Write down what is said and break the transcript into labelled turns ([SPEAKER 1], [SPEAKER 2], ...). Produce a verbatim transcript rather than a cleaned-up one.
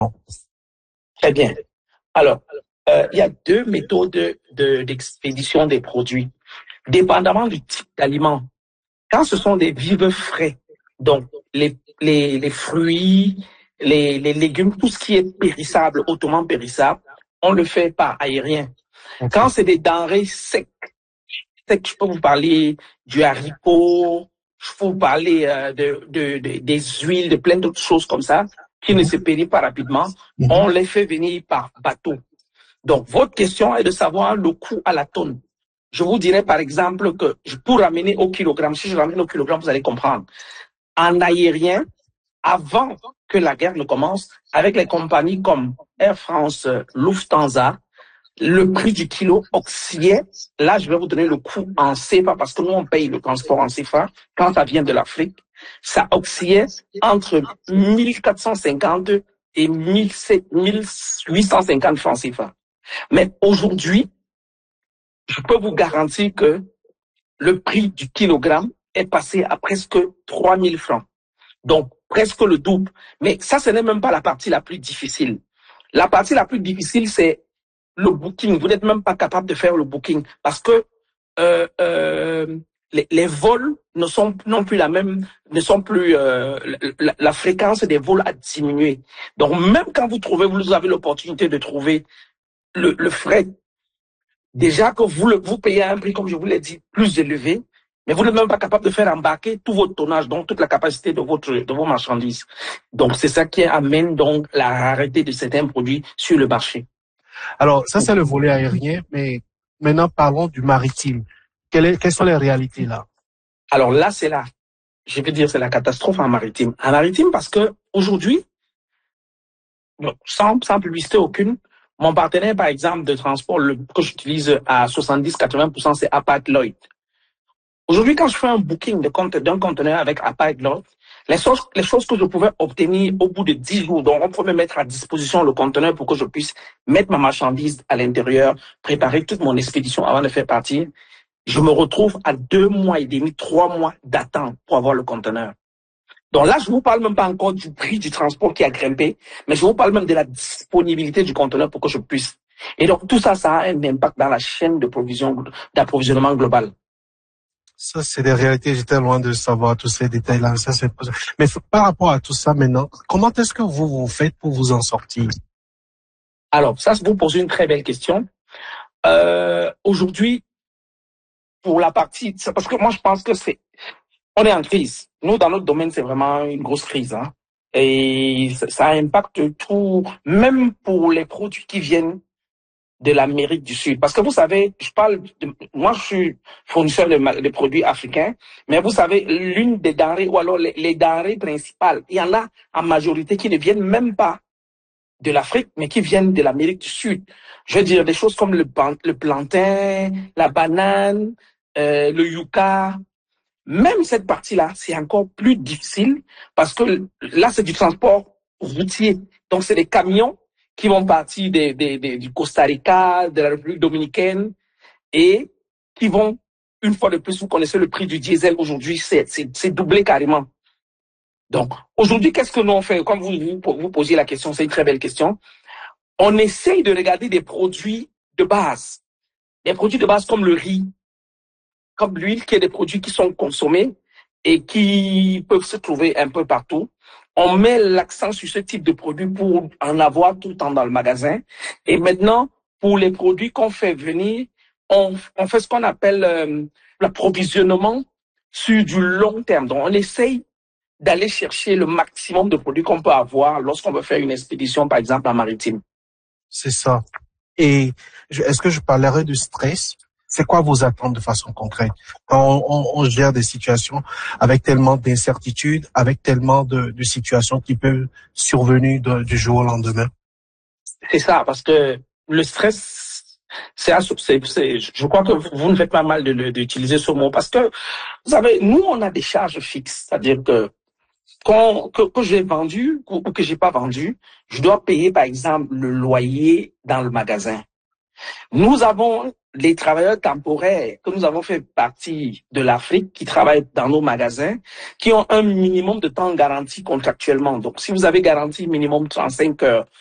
[SPEAKER 1] Très bien. Alors, euh, il y a deux méthodes de, d'expédition des produits, dépendamment du type d'aliment. Quand ce sont des vivres frais, donc les, les, les fruits, les, les légumes, tout ce qui est périssable, hautement périssable, on le fait par aérien.
[SPEAKER 2] Okay.
[SPEAKER 1] Quand c'est des denrées secs, secs, je peux vous parler du haricot, je peux vous parler euh, de, de, de, des huiles, de plein d'autres choses comme ça, qui mm-hmm. ne se périssent pas rapidement, mm-hmm. on les fait venir par bateau. Donc, votre question est de savoir le coût à la tonne. Je vous dirais, par exemple, que pour ramener au kilogramme, si je ramène au kilogramme, vous allez comprendre. En aérien, avant que la guerre ne commence, avec les compagnies comme Air France, Lufthansa, le prix du kilo oscillait. Là, je vais vous donner le coût en C F A parce que nous, on paye le transport en C F A quand ça vient de l'Afrique. Ça oscillait entre mille quatre cent cinquante et mille huit cent cinquante francs C F A. Mais aujourd'hui, je peux vous garantir que le prix du kilogramme est passé à presque trois mille francs. Donc, presque le double. Mais ça, ce n'est même pas la partie la plus difficile. La partie la plus difficile, c'est le booking. Vous n'êtes même pas capable de faire le booking parce que euh, euh, les, les vols ne sont non plus la même, ne sont plus euh, la, la fréquence des vols a diminué. Donc, même quand vous trouvez, vous avez l'opportunité de trouver le, le fret. Déjà que vous, le, vous payez un prix, comme je vous l'ai dit, plus élevé, mais vous n'êtes même pas capable de faire embarquer tout votre tonnage, donc toute la capacité de votre de vos marchandises. Donc c'est ça qui amène donc la rareté de certains produits sur le marché.
[SPEAKER 2] Alors ça c'est le volet aérien, mais maintenant parlons du maritime. Quelle est, quelles sont les réalités là?
[SPEAKER 1] Alors là c'est là, je veux dire c'est la catastrophe en maritime. En maritime parce que aujourd'hui, sans sans publicité aucune. Mon partenaire, par exemple, de transport le, que j'utilise à soixante-dix à quatre-vingts pour cent, c'est Hapag-Lloyd. Aujourd'hui, quand je fais un booking de compte, d'un conteneur avec Hapag-Lloyd, les choses, les choses que je pouvais obtenir au bout de dix jours, donc on pouvait me mettre à disposition le conteneur pour que je puisse mettre ma marchandise à l'intérieur, préparer toute mon expédition avant de faire partir, je me retrouve à deux mois et demi, trois mois d'attente pour avoir le conteneur. Donc là, je vous parle même pas encore du prix du transport qui a grimpé, mais je vous parle même de la disponibilité du conteneur pour que je puisse. Et donc, tout ça, ça a un impact dans la chaîne de provision, d'approvisionnement global.
[SPEAKER 2] Ça, c'est des réalités. J'étais loin de savoir tous ces détails-là. Ça, c'est pas... Mais par rapport à tout ça maintenant, comment est-ce que vous vous faites pour vous en sortir?
[SPEAKER 1] Alors, ça, vous posez une très belle question. Euh, aujourd'hui, pour la partie, parce que moi, je pense que c'est, on est en crise. Nous, dans notre domaine, c'est vraiment une grosse crise. Hein. Et ça, ça impacte tout, même pour les produits qui viennent de l'Amérique du Sud. Parce que vous savez, je parle de, moi, je suis fournisseur de, de produits africains, mais vous savez, l'une des denrées, ou alors les, les denrées principales, il y en a en majorité qui ne viennent même pas de l'Afrique, mais qui viennent de l'Amérique du Sud. Je veux dire, des choses comme le, le plantain, la banane, euh, le yucca. Même cette partie-là, c'est encore plus difficile parce que là, c'est du transport routier. Donc, c'est des camions qui vont partir des, des, des, du Costa Rica, de la République dominicaine et qui vont, une fois de plus, vous connaissez le prix du diesel aujourd'hui, c'est, c'est, c'est doublé carrément. Donc, aujourd'hui, qu'est-ce que nous on fait? Comme vous, vous, vous posiez la question, c'est une très belle question. On essaye de regarder des produits de base. Des produits de base comme le riz, comme l'huile, qui est des produits qui sont consommés et qui peuvent se trouver un peu partout. On met l'accent sur ce type de produit pour en avoir tout le temps dans le magasin. Et maintenant, pour les produits qu'on fait venir, on, on fait ce qu'on appelle euh, l'approvisionnement sur du long terme. Donc, on essaye d'aller chercher le maximum de produits qu'on peut avoir lorsqu'on veut faire une expédition, par exemple, en maritime.
[SPEAKER 2] C'est ça. Et je, est-ce que je parlerai du stress? C'est quoi vos attentes de façon concrète? Quand on, on, on gère des situations avec tellement d'incertitudes, avec tellement de, de situations qui peuvent survenir de, du jour au lendemain.
[SPEAKER 1] C'est ça, parce que le stress, c'est, c'est, c'est je crois que vous ne faites pas mal de, de, d'utiliser ce mot, parce que, vous savez, nous, on a des charges fixes, c'est-à-dire que quand, que, que j'ai vendu ou que j'ai pas vendu, je dois payer, par exemple, le loyer dans le magasin. Nous avons les travailleurs temporaires que nous avons fait partie de l'Afrique, qui travaillent dans nos magasins, qui ont un minimum de temps garanti contractuellement. Donc, si vous avez garanti minimum trente-cinq heures